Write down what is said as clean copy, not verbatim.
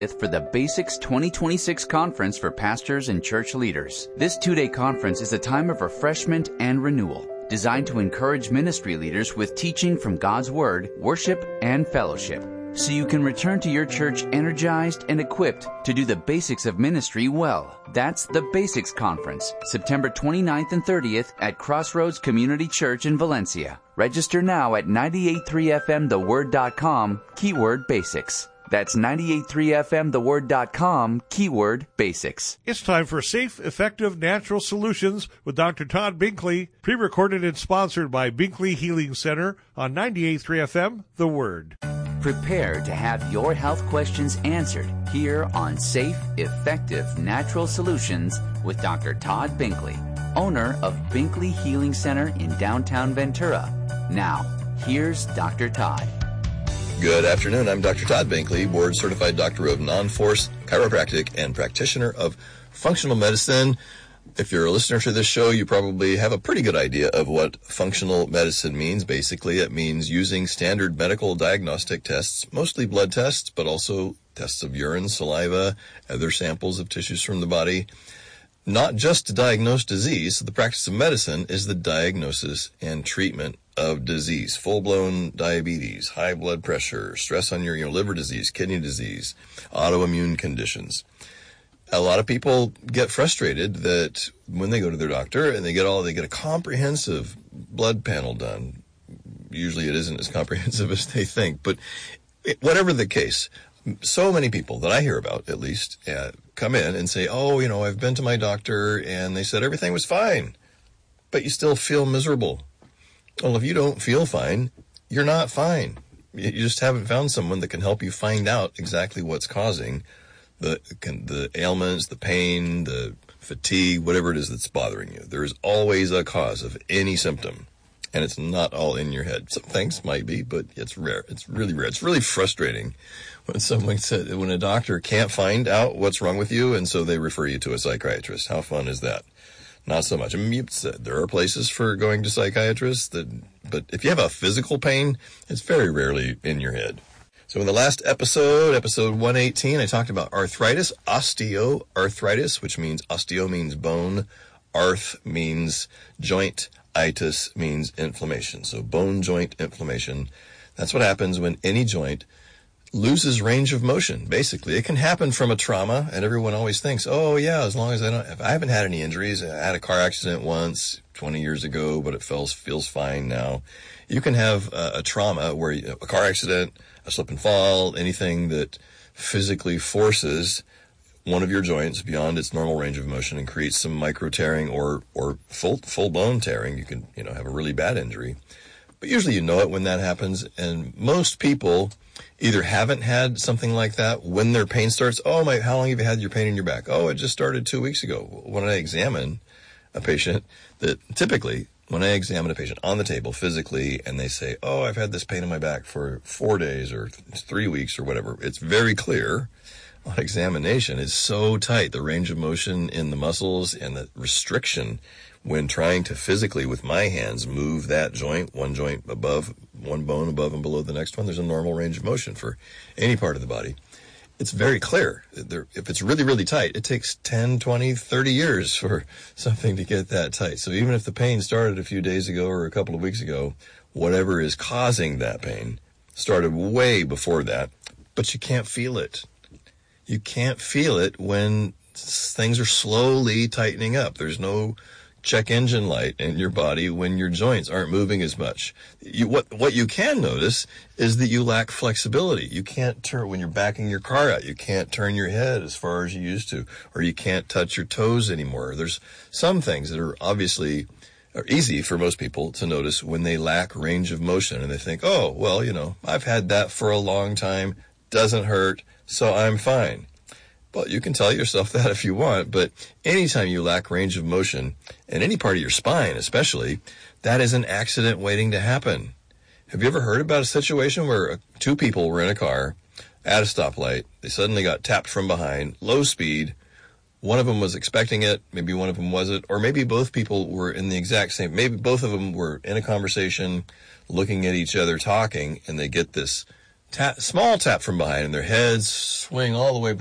for the Basics 2026 Conference for Pastors and Church Leaders. This two-day conference is a time of refreshment and renewal, designed to encourage ministry leaders with teaching from God's Word, worship, and fellowship, so you can return to your church energized and equipped to do the basics of ministry well. That's the Basics Conference, September 29th and 30th at Crossroads Community Church in Valencia. Register now at 983fmtheword.com, keyword basics. That's 983fmtheword.com, keyword basics. It's time for Safe, Effective Natural Solutions with Dr. Todd Binkley, pre-recorded and sponsored by Binkley Healing Center on 98.3 FM, The Word. Prepare to have your health questions answered here on Safe, Effective Natural Solutions with Dr. Todd Binkley, owner of Binkley Healing Center in downtown Ventura. Now, here's Dr. Todd. Good afternoon. I'm Dr. Todd Binkley, board-certified doctor of non-force chiropractic and practitioner of functional medicine. If you're a listener to this show, you probably have a pretty good idea of what functional medicine means. Basically, it means using standard medical diagnostic tests, mostly blood tests, but also tests of urine, saliva, other samples of tissues from the body, not just to diagnose disease. So the practice of medicine is the diagnosis and treatment of disease, full-blown diabetes, high blood pressure, stress on your liver disease, kidney disease, autoimmune conditions. A lot of people get frustrated that when they go to their doctor and they get a comprehensive blood panel done. Usually it isn't as comprehensive as they think, but whatever the case, so many people that I hear about, at least, come in and say, I've been to my doctor and they said everything was fine, but you still feel miserable. Well, if you don't feel fine, you're not fine. You just haven't found someone that can help you find out exactly what's causing the ailments, the pain, the fatigue, whatever it is that's bothering you. There is always a cause of any symptom, and it's not all in your head. Some things might be, but it's rare. It's really rare. It's really frustrating when a doctor can't find out what's wrong with you, and so they refer you to a psychiatrist. How fun is that? Not so much. I mean, there are places for going to psychiatrists, but if you have a physical pain, it's very rarely in your head. So in the last episode 118, I talked about arthritis, osteoarthritis, which means osteo means bone, arth means joint, itis means inflammation. So bone joint inflammation, that's what happens when any joint loses range of motion. Basically, it can happen from a trauma, and everyone always thinks, as long as if I haven't had any injuries. I had a car accident once 20 years ago, but it feels fine now. You can have a trauma where a car accident, a slip and fall, anything that physically forces one of your joints beyond its normal range of motion and creates some micro tearing or full blown tearing. You can have a really bad injury, but usually you know it when that happens, and most people either haven't had something like that when their pain starts. How long have you had your pain in your back? It just started 2 weeks ago. When I examine a patient, when I examine a patient on the table physically and they say, I've had this pain in my back for 4 days or 3 weeks or whatever, it's very clear on examination. It's so tight, the range of motion in the muscles and the restriction when trying to physically, with my hands, move that joint above, one bone above and below the next one. There's a normal range of motion for any part of the body. It's very clear. If it's really, really tight, it takes 10, 20, 30 years for something to get that tight. So even if the pain started a few days ago or a couple of weeks ago, whatever is causing that pain started way before that, but you can't feel it. You can't feel it when things are slowly tightening up. There's no check engine light in your body when your joints aren't moving as much. What you can notice is that you lack flexibility. You can't turn, when you're backing your car out, you can't turn your head as far as you used to, or you can't touch your toes anymore. There's some things that are easy for most people to notice when they lack range of motion, and they think, I've had that for a long time, doesn't hurt, so I'm fine. Well, you can tell yourself that if you want, but anytime you lack range of motion, in any part of your spine especially, that is an accident waiting to happen. Have you ever heard about a situation where two people were in a car at a stoplight, they suddenly got tapped from behind, low speed, one of them was expecting it, maybe one of them wasn't, or maybe both people were in the exact same, maybe both of them were in a conversation, looking at each other, talking, and they get this small tap from behind, and their heads swing all the way